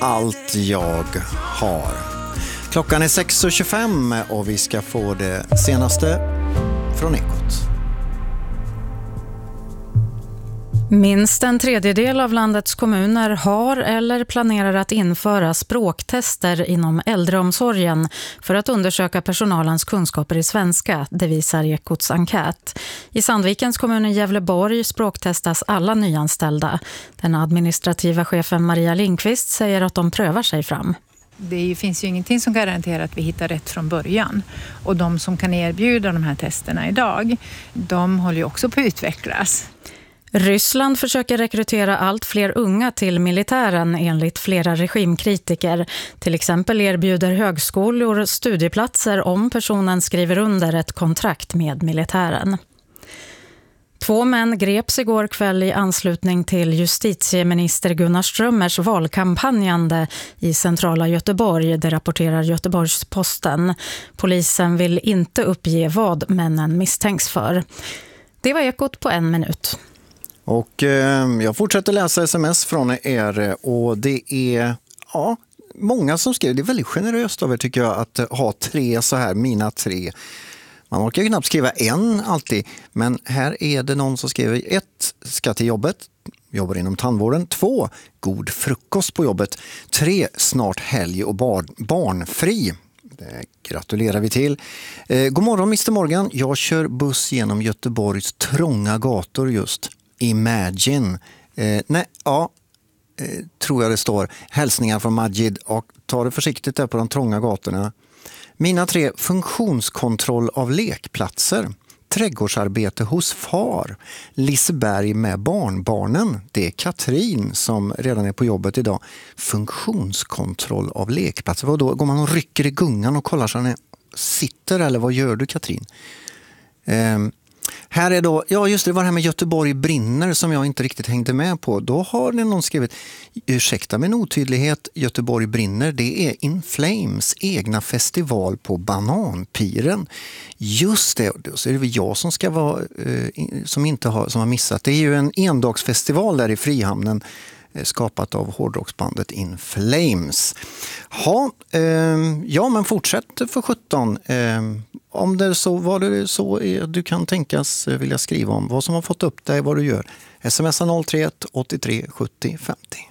allt jag har. Klockan är 6:25 och vi ska få det senaste från Ekot. Minst en tredjedel av landets kommuner har eller planerar att införa språktester inom äldreomsorgen för att undersöka personalens kunskaper i svenska, det visar Ekots enkät. I Sandvikens kommun i Gävleborg språktestas alla nyanställda. Den administrativa chefen Maria Lindqvist säger att de prövar sig fram. Det finns ju ingenting som garanterar att vi hittar rätt från början. Och de som kan erbjuda de här testerna idag, de håller ju också på att utvecklas. Ryssland försöker rekrytera allt fler unga till militären enligt flera regimkritiker. Till exempel erbjuder högskolor studieplatser om personen skriver under ett kontrakt med militären. 2 män greps igår kväll i anslutning till justitieminister Gunnar Strömmers valkampanjande i centrala Göteborg, det rapporterar Göteborgs-Posten. Polisen vill inte uppge vad männen misstänks för. Det var Ekot på 1 minut. Och jag fortsätter läsa sms från er och det är många som skriver. Det är väldigt generöst av er tycker jag att ha 3 så här, mina 3. Man orkar knappt skriva en alltid, men här är det någon som skriver 1, ska till jobbet, jobbar inom tandvården, 2, god frukost på jobbet, 3, snart helg och barnfri. Det gratulerar vi till. God morgon Mr. Morgan, jag kör buss genom Göteborgs trånga gator just. Imagine. Tror jag det står. Hälsningar från Majid och ta det försiktigt där på de trånga gatorna. Mina 3, funktionskontroll av lekplatser. Trädgårdsarbete hos far. Liseberg med barnbarnen. Det är Katrin som redan är på jobbet idag. Funktionskontroll av lekplatser. Vad då? Går man och rycker i gungan och kollar så han sitter eller vad gör du Katrin? Här är då, just det var det här med Göteborg brinner som jag inte riktigt hängde med på. Då har det någon skrivit, ursäkta min otydlighet, Göteborg brinner, det är In Flames egna festival på Bananpiren. Just det, så är det jag som ska vara, som har missat. Det är ju en endagsfestival där i Frihamnen skapat av hårdrocksbandet In Flames. Men fortsätt för 17. Om det så var det så du kan tänkas vilja skriva om vad som har fått upp dig, vad du gör. SMS 031 83 70 50.